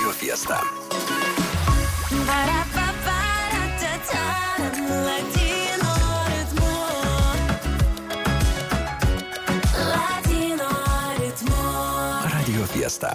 Radio Fiesta. Radio Fiesta.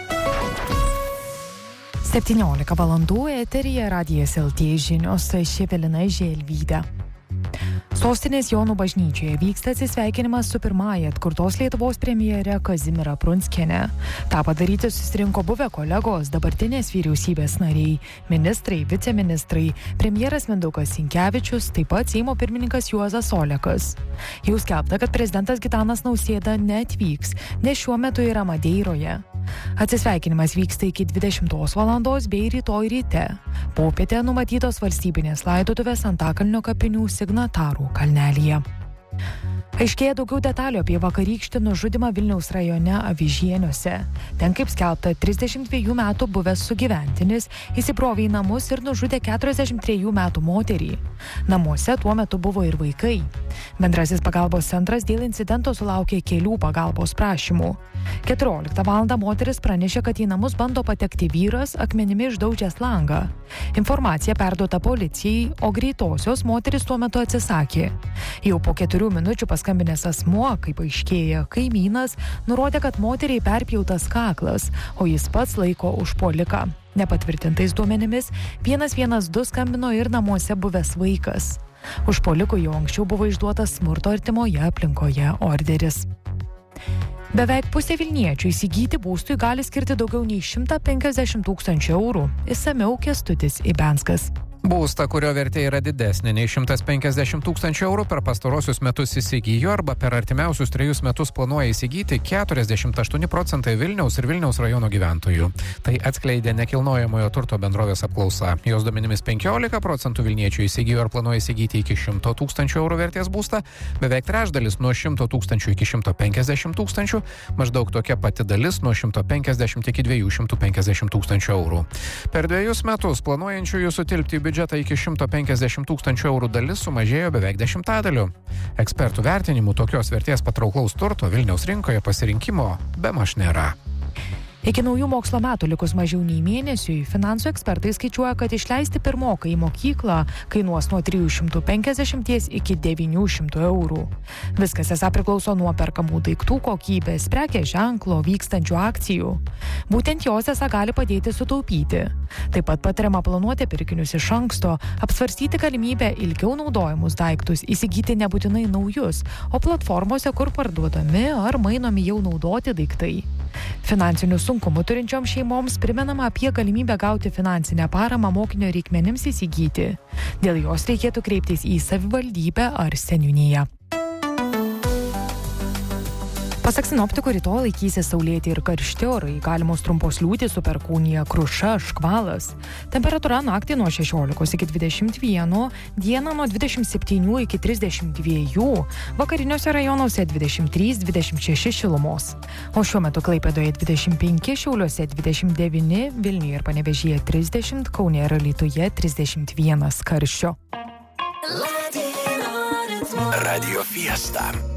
17 valandų eteryje Radijas LT žinios, Evelina Želvytė. Sostinės Jonų bažnyčioje vyksta atsisveikinimas su pirmąja atkurtos Lietuvos premjere Kazimiera Prunskiene. Ta padaryti susirinko buvę kolegos, dabartinės vyriausybės nariai, ministrai, viceministrai, premjeras Mindaugas Sinkevičius, taip pat Seimo pirmininkas Juozas Olekas. Jau skelbta, kad prezidentas Gitanas Nausėda neatvyks, nes šiuo metu yra Madeiroje. Atsisveikinimas vyksta iki 20 valandos bei rytoj ryte. Popietę numatytos valstybinės laidotuvės Antakalnio kapinių Signatarų kalnelyje. Aiškėja daugiau detalių apie vakarykštį nužudymą Vilniaus rajone Avižieniuose. Ten, kaip skelbta, 32 metų buvęs sugyventinis įsibrovė į namus ir nužudė 43 metų moterį. Namuose tuo metu buvo ir vaikai. Bendrasis pagalbos centras dėl incidento sulaukė kelių pagalbos prašymų. 14 valandą moteris pranešė, kad į namus bando patekti vyras akmenimi išdaužęs langą. Informacija perduota policijai, o greitosios moteris tuo metu atsisakė. Jau po 4 minučių paskambinęs asmuo, kaip aiškėja, kaimynas, nurodė, kad moteriai perpjautas kaklas, o jis pats laiko užpuoliką. Nepatvirtintais duomenimis 112 skambino ir namuose buvęs vaikas. Užpuolikui jau anksčiau buvo išduotas smurto artimoje aplinkoje orderis. Beveik pusė Vilniečių įsigyti būstui gali skirti daugiau nei 150 000 eurų. Išsamiau Kęstutis Ibenskas. Būstą, kurio vertė yra didesnė nei 150 000 eurų, per pastarosius metus įsigijo arba per artimiausius 3 metus planuoja įsigyti 48% Vilniaus ir Vilniaus rajono gyventojų. Tai atskleidė nekilnojamojo turto bendrovės apklausa. Jos duomenimis 15% Vilniečių įsigijo ar planuoja įsigyti iki 100 000 eurų vertės būstą, beveik trečdalis nuo 100 000 iki 150 000, maždaug tokia pati dalis nuo 150 iki 250 000 eurų. Per 2 metus planuojančiųjų sutilpti į biudžetą iki 150 000 eurų dalis sumažėjo beveik 10%. Ekspertų vertinimų tokios vertės patrauklaus turto Vilniaus rinkoje pasirinkimo bemaž nėra. Iki naujų mokslo metų likus mažiau nei mėnesiui, finansų ekspertai skaičiuoja, kad išleisti pirmoką į mokyklą kainuos nuo 350 iki 900 eurų. Viskas esą priklauso nuo perkamų daiktų kokybės, prekės ženklo, vykstančių akcijų. Būtent jos esą gali padėti sutaupyti. Taip pat patariama planuoti pirkinius iš anksto, apsvarstyti galimybę ilgiau naudojamus daiktus, įsigyti nebūtinai naujus, o platformose, kur parduodami ar mainomi jau naudoti daiktai. Finansinių sunkumų turinčioms šeimoms primenama apie galimybę gauti finansinę paramą mokinio reikmenims įsigyti. Dėl jos reikėtų kreiptis į savivaldybę ar seniūniją. Pasak sinoptikų, rytoj laikysis saulėti ir karšti orai, galimos trumpos liūtys su perkūnija, kruša, škvalas. Temperatūra naktį nuo 16 iki 21, dieną nuo 27 iki 32, vakariniuose rajonuose 23-26 šilumos. O šiuo metu Klaipėdoje 25, Šiauliuose 29, Vilniuje ir Panevėžyje 30, Kaune ir Alytuje 31 karščio. Radio Fiesta.